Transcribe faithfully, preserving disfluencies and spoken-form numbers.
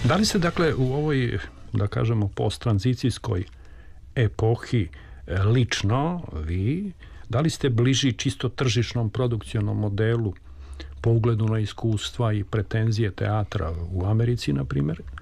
Da li ste, dakle, u ovoj, da kažemo, posttranzicijskoj epohi lično, vi, da li ste bliži čisto tržišnom produkcionom modelu po ugledu na iskustva i pretenzije teatra u Americi, na primjer,